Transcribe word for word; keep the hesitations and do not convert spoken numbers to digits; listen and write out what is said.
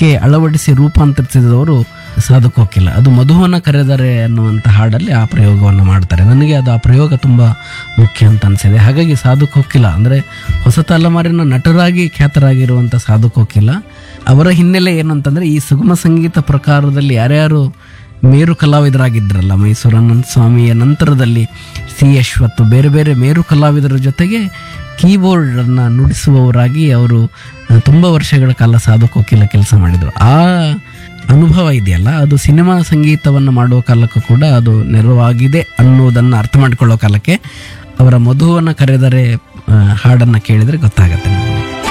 ಕ್ಕೆ ಅಳವಡಿಸಿ ರೂಪಾಂತರಿಸಿದವರು ಸಾಧು ಕೋಕಿಲ. ಅದು ಮಧುವನ ಕರೆದರೆ ಅನ್ನುವಂಥ ಹಾಡಲ್ಲಿ ಆ ಪ್ರಯೋಗವನ್ನು ಮಾಡ್ತಾರೆ. ನನಗೆ ಅದು ಆ ಪ್ರಯೋಗ ತುಂಬ ಮುಖ್ಯ ಅಂತ ಅನಿಸಿದೆ. ಹಾಗಾಗಿ ಸಾಧು ಕೋಕಿಲ ಅಂದರೆ ಹೊಸ ತಲೆಮಾರಿನ ನಟರಾಗಿ ಖ್ಯಾತರಾಗಿರುವಂಥ ಸಾಧು ಕೋಕಿಲ ಅವರ ಹಿನ್ನೆಲೆ ಏನು ಅಂತಂದರೆ, ಈ ಸುಗಮ ಸಂಗೀತ ಪ್ರಕಾರದಲ್ಲಿ ಯಾರ್ಯಾರು ಮೇರು ಕಲಾವಿದರಾಗಿದ್ದರಲ್ಲ, ಮೈಸೂರು ಅನಂತ ಸ್ವಾಮಿಯ ನಂತರದಲ್ಲಿ ಸಿ ಅಶ್ವತ್ತು ಬೇರೆ ಬೇರೆ ಮೇರು ಕಲಾವಿದರ ಜೊತೆಗೆ ಕೀಬೋರ್ಡನ್ನು ನುಡಿಸುವವರಾಗಿ ಅವರು ತುಂಬ ವರ್ಷಗಳ ಕಾಲ ಸಾಧು ಕೋಕಿಲ ಕೆಲಸ ಮಾಡಿದರು. ಆ ಅನುಭವ ಇದೆಯಲ್ಲ, ಅದು ಸಿನಿಮಾ ಸಂಗೀತವನ್ನು ಮಾಡುವ ಕಾಲಕ್ಕೂ ಕೂಡ ಅದು ನೆರವಾಗಿದೆ ಅನ್ನೋದನ್ನು ಅರ್ಥ ಮಾಡಿಕೊಳ್ಳೋ ಕಾಲಕ್ಕೆ ಅವರ ಮಧುವನ್ನು ಕರೆದರೆ ಹಾಡನ್ನು ಕೇಳಿದರೆ ಗೊತ್ತಾಗತ್ತೆ.